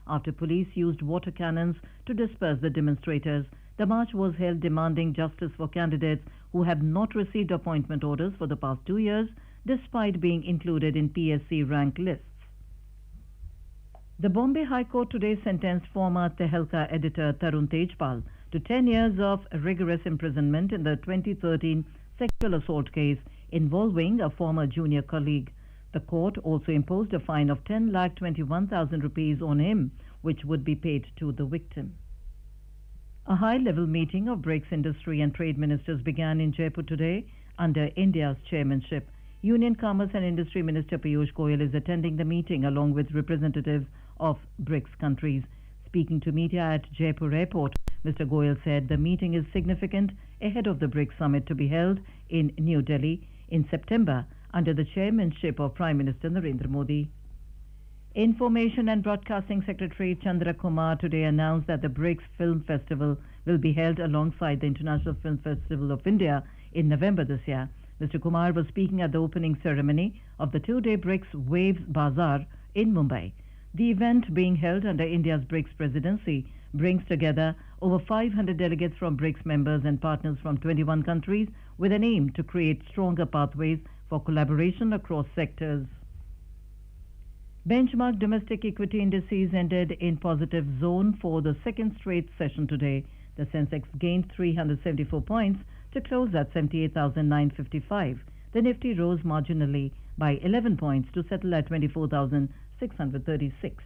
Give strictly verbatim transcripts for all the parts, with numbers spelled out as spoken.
after police used water cannons to disperse the demonstrators. The march was held demanding justice for candidates who have not received appointment orders for the past two years, despite being included in P S C rank lists. The Bombay High Court today sentenced former Tehelka editor Tarun Tejpal to ten years of rigorous imprisonment in the twenty thirteen sexual assault case involving a former junior colleague. The court also imposed a fine of ten lakh twenty-one thousand rupees on him, which would be paid to the victim. A high-level meeting of BRICS industry and trade ministers began in Jaipur today under India's chairmanship. Union Commerce and Industry Minister Piyush Goyal is attending the meeting along with representatives of BRICS countries. Speaking to media at Jaipur Airport, Mister Goyal said the meeting is significant ahead of the BRICS summit to be held in New Delhi in September under the chairmanship of Prime Minister Narendra Modi. Information and Broadcasting Secretary Chandra Kumar today announced that the BRICS Film Festival will be held alongside the International Film Festival of India in November this year. Mister Kumar was speaking at the opening ceremony of the two-day BRICS Waves Bazaar in Mumbai. The event, being held under India's BRICS presidency, brings together over five hundred delegates from BRICS members and partners from twenty-one countries with an aim to create stronger pathways for collaboration across sectors. Benchmark domestic equity indices ended in positive zone for the second straight session today. The Sensex gained three hundred seventy-four points to close at seventy-eight thousand nine hundred fifty-five. The Nifty rose marginally by eleven points to settle at twenty-four thousand six hundred thirty-six.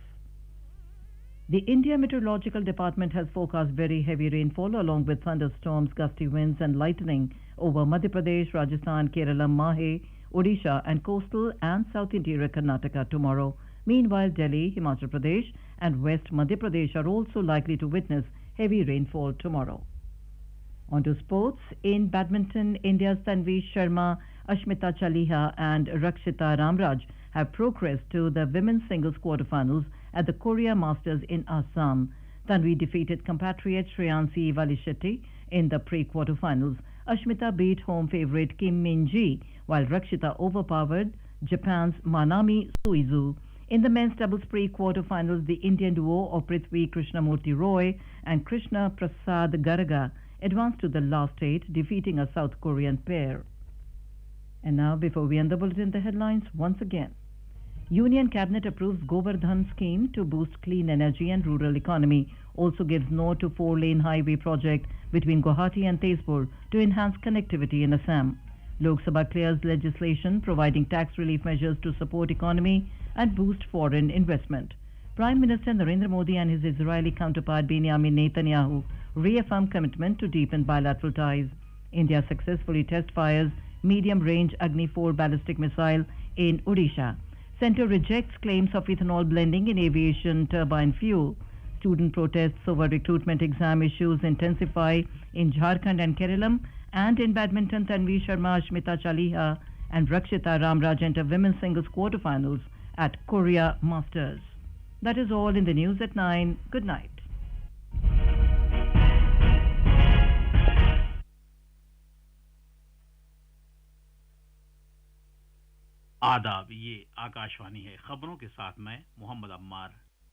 The India Meteorological Department has forecast very heavy rainfall along with thunderstorms, gusty winds and lightning over Madhya Pradesh, Rajasthan, Kerala, Mahe, Odisha and coastal and south interior Karnataka tomorrow. Meanwhile, Delhi, Himachal Pradesh and West Madhya Pradesh are also likely to witness heavy rainfall tomorrow. On to sports. In badminton, India's Tanvi Sharma, Ashmita Chaliha and Rakshita Ramraj have progressed to the women's singles quarterfinals at the Korea Masters in Assam. Tanvi defeated compatriot Shreyansi Valishetty in the pre-quarterfinals. Ashmita beat home favorite Kim Min-ji, while Rakshita overpowered Japan's Manami Suizu. In the men's doubles pre-quarterfinals, the Indian duo of Prithvi Krishnamurti Roy and Krishna Prasad Garaga advanced to the last eight, defeating a South Korean pair. And now, before we end the bulletin, the headlines once again. Union Cabinet approves Govardhan scheme to boost clean energy and rural economy. Also gives nod to four-lane highway project between Guwahati and Tezpur to enhance connectivity in Assam. Lok Sabha clears legislation providing tax relief measures to support economy and boost foreign investment. Prime Minister Narendra Modi and his Israeli counterpart Benjamin Netanyahu reaffirmed commitment to deepen bilateral ties. India successfully test fires medium-range Agni four ballistic missile in Odisha. Centre rejects claims of ethanol blending in aviation turbine fuel. Student protests over recruitment exam issues intensify in Jharkhand and Kerala. And in badminton, Tanvi Sharma, Ashmita Chaliha and Rakshita Ramraj enter women's singles quarterfinals at Korea Masters. That is all in the news at nine. Good night. आदाब, ये आकाशवाणी है। खबरों के साथ मैं मोहम्मद अम्मार।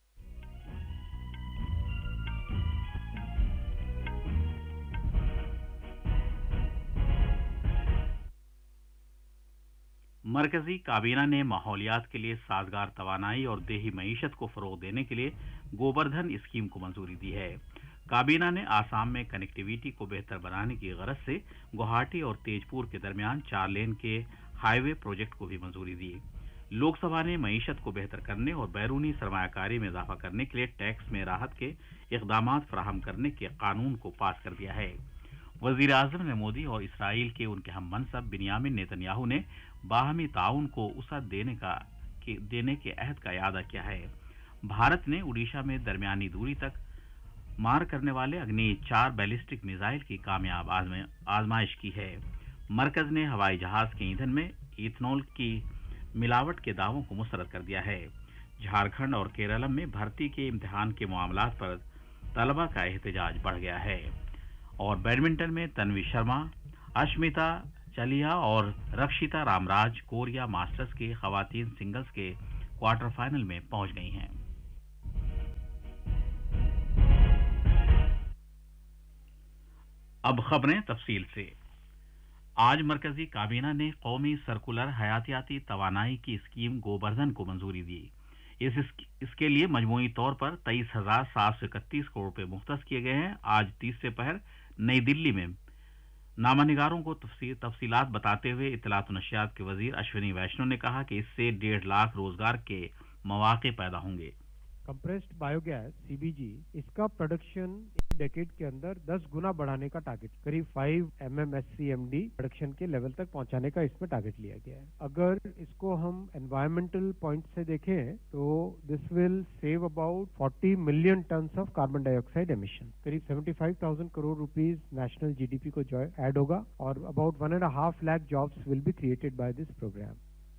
मरकजी काबीना ने माहौलियात के लिए साजगार तवानाई और देही मईशत को फरोग देने के लिए गोवर्धन स्कीम को मंजूरी दी है। काबीना ने आसाम में कनेक्टिविटी को बेहतर बनाने की गरज से गुवाहाटी और तेजपुर के दरमियान चार लेन के हाईवे प्रोजेक्ट को भी मंजूरी दी। लोकसभा ने मईशत को बेहतर करने और बैरूनी सरमायाकारी में इजाफा करने के लिए टैक्स में राहत के इकदाम फराहम करने के कानून को पास कर दिया है। वजीर आजम ने मोदी और इसराइल के उनके हम मनसब बिन्यामिन नेतन्याहू ने बाहमी ताउन को वसअत देने का के देने के अहद का इयादा किया है। भारत ने उड़ीसा में दरमियानी दूरी तक मार करने वाले अग्नि चार बैलिस्टिक मिसाइल की कामयाब आजमाइश की है। मरकज ने हवाई जहाज के ईंधन में इथेनॉल की मिलावट के दावों को मुस्तरद कर दिया है। झारखंड और केरल में भर्ती के इम्तिहान के मामलात पर तलबा का एहतजाज बढ़ गया है। और बैडमिंटन में तन्वी शर्मा, अश्मिता चलिया और रक्षिता रामराज कोरिया मास्टर्स के खवातीन सिंगल्स के क्वार्टर फाइनल में पहुंच गई हैं। अब खबरें तफसील से। आज मरकजी काबीना ने कौमी सर्कुलर हयातियाती तवानाई की स्कीम गोबर्धन को मंजूरी दी। इस इसके लिए मजमूई तौर पर तेईस हजार सात सौ इकतीस करोड़ रुपए मुख्तस किए गए हैं। आज तीसरे पहर नई दिल्ली में नामानिगारों को तफसील तफसीलात बताते हुए इत्तलात व नशियात के वजीर अश्विनी वैष्णव ने कहा कि इससे डेढ़ लाख रोजगार के मौके पैदा होंगे। कंप्रेस्ड बायोगैस सीबीजी इसका प्रोडक्शन एक डेकेड के अंदर दस गुना बढ़ाने का टारगेट, करीब five M M S C M D production के लेवल तक पहुंचाने का इसमें टारगेट लिया गया है। अगर इसको हम एनवायरमेंटल पॉइंट से देखें तो this will save about forty million tons of carbon dioxide emission, करीब seventy five thousand crore rupees national GDP को जो ऐड होगा और about one and half lakh jobs will be created by this programme.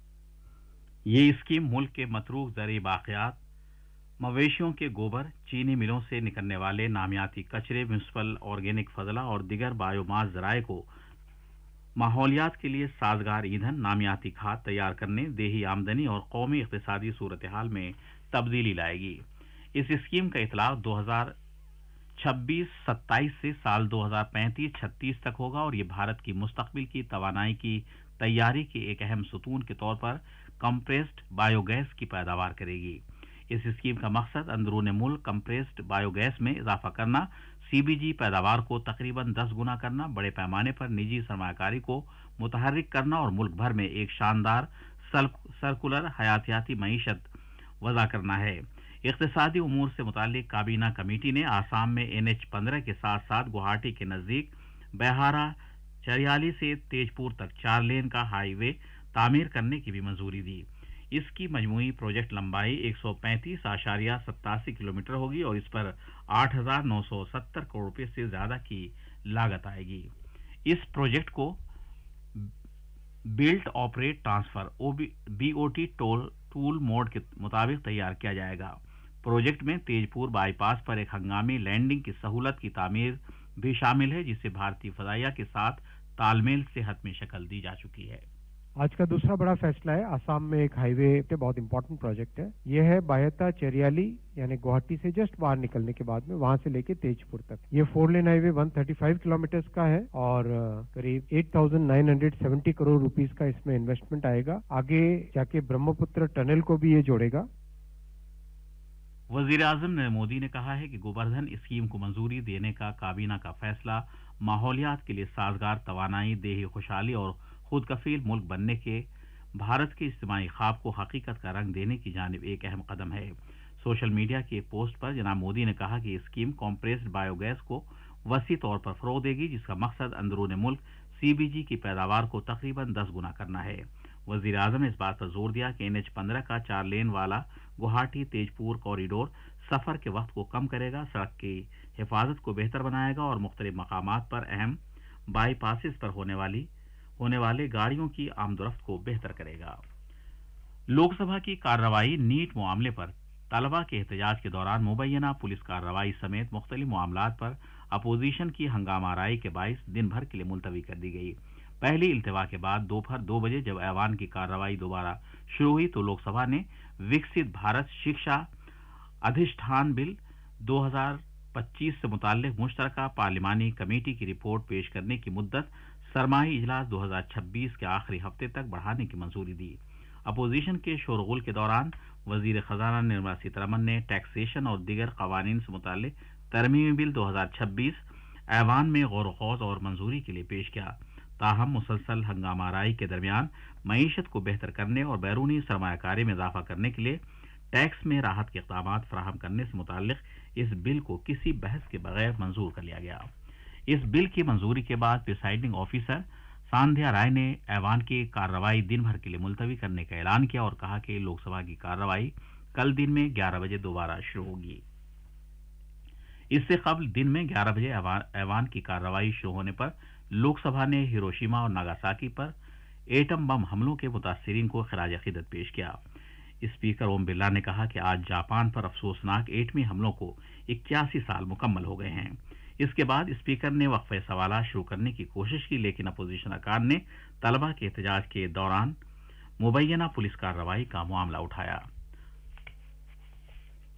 ये scheme मुल्क के मतरूक ज़रूरी बाक़ियात, मवेशियों के गोबर, चीनी मिलों से निकलने वाले नामियाती कचरे, म्यूनिसिपल ऑर्गेनिक फजला और दिगर बायोमास जराए को माहौलियात के लिए साजगार ईंधन, नामियाती खाद तैयार करने, देही आमदनी और कौमी इक़्तिसादी सूरत हाल में तब्दीली लाएगी। इस स्कीम का इतलाक़ दो हज़ार छब्बीस सत्ताईस से साल दो हज़ार पैंतीस छत्तीस तक होगा और ये भारत की मुस्तक़बिल की तवानाई की तैयारी के एक अहम सुतून के तौर पर कंप्रेस्ड बायोगैस की पैदावार करेगी। इस स्कीम का मकसद अंदरून मुल्क कंप्रेस्ड बायोगैस में इजाफा करना, सीबीजी पैदावार को तकरीबन दस गुना करना, बड़े पैमाने पर निजी सरमाकारी को मुतहर्रिक करना और मुल्क भर में एक शानदार सर्कुलर हयातियाती मईशत वज़ा करना है। इक़्तिसादी उमूर से मुताल्लिक काबीना कमेटी ने आसाम में एन एच पंद्रह के साथ साथ गुवाहाटी के नज़दीक बेहारा चरियाली से तेजपुर तक चार लेन का हाईवे तामीर करने की भी मंजूरी दी। इसकी मजमूई प्रोजेक्ट लंबाई एक सौ पैंतीस आशारिया सत्तासी किलोमीटर होगी और इस पर आठ हजार नौ सौ सत्तर करोड़ रुपए से ज्यादा की लागत आएगी। इस प्रोजेक्ट को built operate transfer BOT toll tool mode के मुताबिक तैयार किया जाएगा। प्रोजेक्ट में तेजपुर बाईपास पर एक हंगामी लैंडिंग की सहूलत की तामीर भी शामिल है, जिसे भारतीय फदाइया के साथ तालमेल से हतमी शक्ल दी जा चुकी है। आज का दूसरा बड़ा फैसला है, आसाम में एक हाईवे पे बहुत इंपॉर्टेंट प्रोजेक्ट है। यह है बायता चरियाली, यानी गुवाहाटी से जस्ट बाहर निकलने के बाद में वहां से लेके तेजपुर तक। ये फोर लेन हाईवे एक सौ पैंतीस किलोमीटर का है और करीब आठ हज़ार नौ सौ सत्तर करोड़ रुपीस का इसमें इन्वेस्टमेंट आएगा। आगे जाके ब्रह्मपुत्र टनल को भी ये जोड़ेगा। वजीर आजम नरेंद्र मोदी ने कहा है कि गोबर्धन स्कीम को मंजूरी देने का काबीना का फैसला माहौलियात के लिए साजगार तवानाई, देही खुशहाली और खुद कफील मुल्क बनने के भारत के इज्तिमाई ख्वाब को हकीकत का रंग देने की जानिब एक अहम कदम है। सोशल मीडिया की एक पोस्ट पर जनाब मोदी ने कहा कि स्कीम कॉम्प्रेस्ड बायोगैस को वसी तौर पर फरोग देगी, जिसका मकसद अंदरून मुल्क सीबीजी की पैदावार को तकरीबन दस गुना करना है। वजीर आजम ने इस बात पर जोर दिया कि एन एच पंद्रह का चार लेन वाला गुवाहाटी तेजपुर कॉरिडोर सफर के वक्त को कम करेगा, सड़क की हिफाजत को बेहतर बनाएगा और मुख्तलिफ मकामात पर अहम बाईपासिस पर होने वाली होने वाले गाड़ियों की आमदोरफ्त को बेहतर करेगा। लोकसभा की कार्रवाई नीट मामले पर तलबा के एहतजाज के दौरान मुबैना पुलिस कार्रवाई समेत मुख्तलिफ मामलात पर अपोजिशन की हंगामाराई के बाइस दिन भर के लिए मुलतवी कर दी गई। पहली इल्तवा के बाद दोपहर दो बजे जब ऐवान की कार्रवाई दोबारा शुरू हुई तो लोकसभा ने विकसित भारत शिक्षा अधिष्ठान बिल दो हज़ार पच्चीस से मुताल्लिक मुश्तरका पार्लिमानी कमेटी की रिपोर्ट पेश करने की मुद्दत सरमाही इजलास दो हज़ार छब्बीस के आखिरी हफ्ते तक बढ़ाने की मंजूरी दी। अपोजिशन के शोरगुल के दौरान वजीर खजाना निर्मला सीतारमन ने टैक्सेशन और दीगर कवानीन से मुताल्लिक तरमीमी बिल दो हज़ार छब्बीस ऐवान में गौर खौज और मंजूरी के लिए पेश किया। ताहम मुसलसल हंगामाराई के दरमियान मईशत को बेहतर करने और बैरूनी सरमायाकारी में इजाफा करने के लिए टैक्स में राहत के इक़दामात फराहम करने से मुताल्लिक इस बिल को किसी बहस के बगैर मंजूर कर लिया गया। इस बिल की मंजूरी के बाद प्रिसाइडिंग ऑफिसर सांध्या राय ने ऐवान की कार्रवाई दिन भर के लिए मुलतवी करने का ऐलान किया और कहा कि लोकसभा की कार्रवाई कल दिन में ग्यारह बजे दोबारा शुरू होगी। इससे कबल दिन में ग्यारह बजे ऐवान की कार्रवाई शुरू होने पर लोकसभा ने हिरोशिमा और नागासाकी पर एटम बम हमलों के मुतासिरीन को खिराज अकीदत पेश किया। स्पीकर ओम बिरला ने कहा कि आज जापान पर अफसोसनाक एटमी हमलों को इक्यासी साल मुकम्मल हो गए हैं। इसके बाद स्पीकर ने वक्फे सवाल शुरू करने की कोशिश की, लेकिन अपोजिशन अरकान ने तलबा के एहतजाज के दौरान मुबैना पुलिस कार्रवाई का मामला उठाया।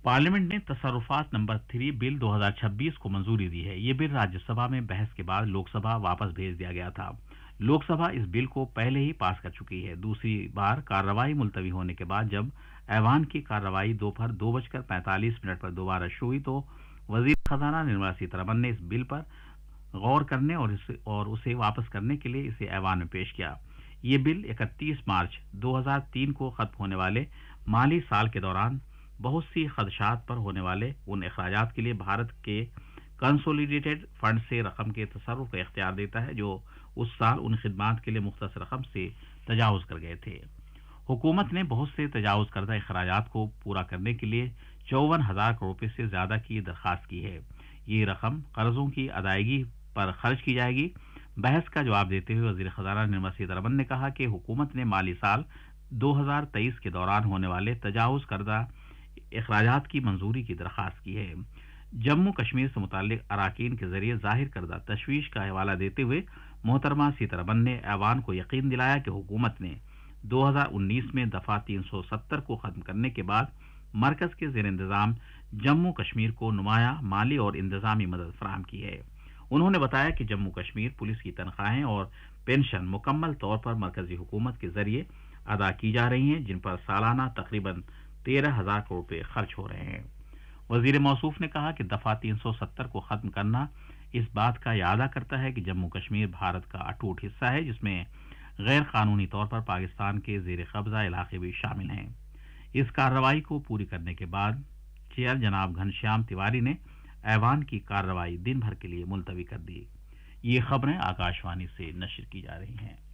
पार्लियामेंट ने तसर्रुफात नंबर थ्री बिल दो हज़ार छब्बीस को मंजूरी दी है। ये बिल राज्यसभा में बहस के बाद लोकसभा वापस भेज दिया गया था। लोकसभा इस बिल को पहले ही पास कर चुकी है। दूसरी बार कार्रवाई मुलतवी होने के बाद जब ऐवान की कार्रवाई दोपहर दो बजकर पैंतालीस मिनट पर दोबारा शुरू हुई तो वजीर खजाना निर्मला सीतारमण ने इस बिल पर गौर करने और इसे और उसे वापस करने के लिए इसे ऐवान में पेश किया। ये बिल इकतीस मार्च दो हज़ार तीन को खत्म होने वाले माली साल के दौरान बहुत सी खदशात पर होने वाले उन अखराजात के लिए भारत के कंसोलिडेटेड फंड से रकम के तसर्रुफ का इख्तियार देता है जो उस साल उन खिदमात के लिए मुख्तस रकम से तजावुज कर गए थे। हुकूमत ने बहुत से तजावुज करदा अखराजात को पूरा करने के लिए चौवन हजार करोड़ रुपये से ज्यादा की दरखास्त की है। ये रकम कर्जों की अदायगी पर खर्च की जाएगी। बहस का जवाब देते हुए वजीर खजाना निर्मला सीतारमण ने कहा कि हुकूमत ने माली साल दो हज़ार तेईस के दौरान होने वाले तजावुज करदा अखराजात की मंजूरी की दरखास्त की है। जम्मू कश्मीर से मुताल्लिक अराकीन के जरिए जाहिर करदा तशवीश का हवाला देते हुए मोहतरमा सीतारमण ने ऐवान को यकीन दिलाया कि हुकूमत ने दो हज़ार उन्नीस में दफा तीन सौ सत्तर को खत्म करने के बाद मरकज के जेर इंतजाम जम्मू कश्मीर को नुमाया माली और इंतजामी मदद फराहम की है। उन्होंने बताया कि जम्मू कश्मीर पुलिस की तनख्वाहें और पेंशन मुकम्मल तौर पर मरकजी हुकूमत के जरिए अदा की जा रही हैं, जिन पर सालाना तकरीबन तेरह हजार करोड़ रुपये खर्च हो रहे हैं। वजीर मौसूफ ने कहा कि दफा तीन सौ सत्तर को खत्म करना इस बात का यादा करता है कि जम्मू कश्मीर भारत का अटूट हिस्सा है, जिसमें गैर कानूनी तौर पर पाकिस्तान के जेर कब्जा इलाके भी शामिल हैं। इस कार्रवाई को पूरी करने के बाद चेयर जनाब घनश्याम तिवारी ने ऐवान की कार्रवाई दिन भर के लिए मुलतवी कर दी। ये खबरें आकाशवाणी से नशर की जा रही हैं।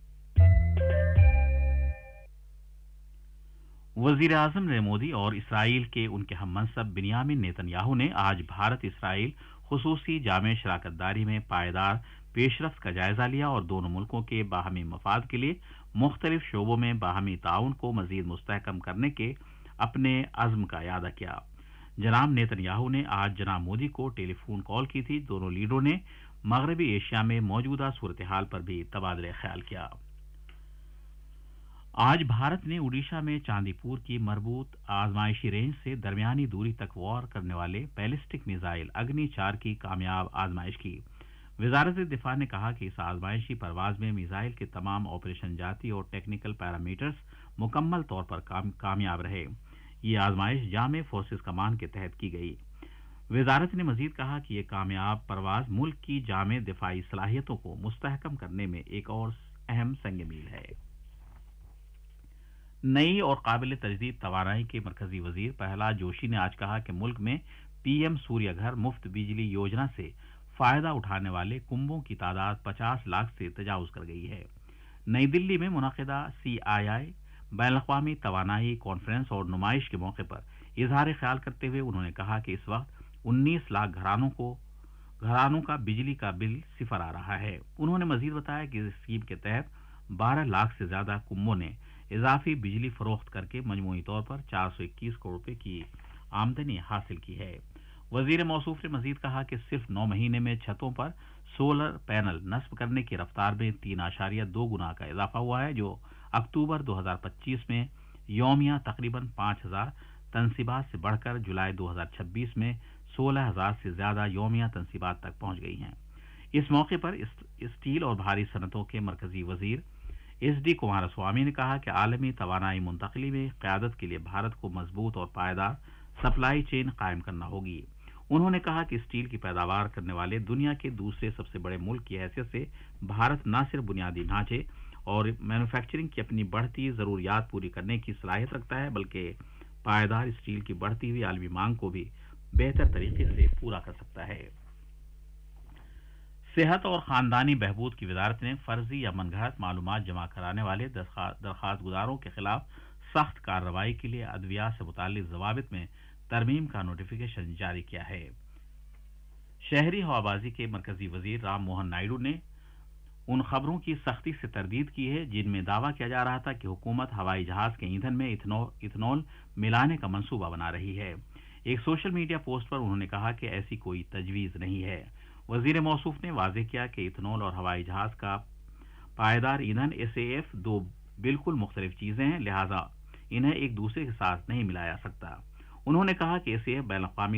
वजीर आजम नरेंद्र मोदी और इसराइल के उनके हम मनसब बिन्यामिन नेतन्याहू ने आज भारत इसराइल खुसूसी जामे शराकतदारी में पायदार पेशरफ्त का जायजा लिया और दोनों मुल्कों के बाहमी मफाद के लिए मुख्तलिफ शोबों में बाहमी ताउन को मजीद मुस्तहकम करने के अपने अज़्म का यादा किया। जनाब नेतन्याहू ने आज जनाब मोदी को टेलीफोन कॉल की थी। दोनों लीडरों ने मगरबी एशिया में मौजूदा सूरत हाल पर भी तबादले ख्याल किया। आज भारत ने उड़ीसा में चांदीपुर की मरबूत आजमाइशी रेंज से दरमियानी दूरी तक वार करने वाले बैलिस्टिक मिसाइल अग्नि चार की कामयाब आजमाइश की। वजारत दिफा ने कहा कि इस आजमाइशी परवाज में मिसाइल के तमाम ऑपरेशन जाती और टेक्निकल पैरामीटर्स मुकम्मल तौर पर काम, कामयाब रहे। ये आजमाइश जामे फोर्सेस कमान के तहत की गई। वजारत ने मजीद कहा कि यह कामयाब परवाज मुल्क की जामे दिफाई सलाहियतों को मुस्तहकम करने में एक और अहम संग मील है। नई और काबिल तजदीद तवानाई के मरकजी वजीर प्रहलाद जोशी ने आज कहा कि मुल्क में पीएम सूर्य घर मुफ्त बिजली योजना से फायदा उठाने वाले कुंभों की तादाद पचास लाख से तजावुज कर गई है। नई दिल्ली में मुनक़िदा सी आई आई बैनुल-अक़वामी तवानाई कॉन्फ्रेंस और नुमाइश के मौके पर इजहार ख्याल करते हुए उन्होंने कहा कि इस वक्त उन्नीस लाख घरानों को घरानों का बिजली का बिल सिफर आ रहा है। उन्होंने मजीद बताया कि इस स्कीम के तहत बारह लाख से ज्यादा कुंभों ने इजाफी बिजली फरोख्त करके मजमूई तौर पर चार सौ इक्कीस करोड़ रुपए की आमदनी हासिल की है। वजीर मौसूफ ने मजीद कहा कि सिर्फ नौ महीने में छतों पर सोलर पैनल नस्ब करने की रफ्तार में तीन आशारिया दो गुना का इजाफा हुआ है, जो अक्टूबर दो हजार पच्चीस में यौमिया तकरीबन पाँच हजार तनसीबात से बढ़कर जुलाई दो हजार छब्बीस में सोलह हजार से ज्यादा यौमिया तनसीबात तक पहुंच गई हैं। इस मौके पर स्टील और भारी सनतों के मरकजी वजीर एस डी कुमारस्वामी ने कहा कि आलमी तवानाई मुंतकली में क़यादत के लिए भारत को मजबूत और पायदार सप्लाई चेन कायम करना होगी। उन्होंने कहा कि स्टील की पैदावार करने वाले दुनिया के दूसरे सबसे बड़े मुल्क की हैसियत से भारत न सिर्फ बुनियादी ढांचे और मैन्युफैक्चरिंग की अपनी बढ़ती ज़रूरियात पूरी करने की सलाहियत रखता है, बल्कि पायदार स्टील की बढ़ती हुई आलमी मांग को भी बेहतर तरीके से पूरा कर सकता है। सेहत और ख़ानदानी बहबूद की वजारत ने फर्जी या मनगढ़ंत मालूमात जमा कराने वाले दरख्वास्त गुजारों के खिलाफ सख्त कार्रवाई के लिए अदविया से मुताल्लिक़ ज़वाबित में तरमीम का नोटिफिकेशन जारी किया है। शहरी हवाबाजी के मरकजी वजीर राम मोहन नायडू ने उन खबरों की सख्ती से तरदीद की है जिनमें दावा किया जा रहा था कि हुकूमत हवाई जहाज के ईंधन में इथनॉल इथनॉल मिलाने का मंसूबा बना रही है। एक सोशल मीडिया पोस्ट पर उन्होंने कहा कि ऐसी कोई तजवीज़ नहीं है। वजीर मौसूफ ने वाज़ेह किया कि इथनॉल और हवाई जहाज का पायदार ईंधन एस ए एफ दो बिल्कुल मुख्तलिफ चीज़ें हैं, लिहाजा इन्हें एक दूसरे के साथ नहीं मिलाया जा सकता। उन्होंने कहा कि इसे बैन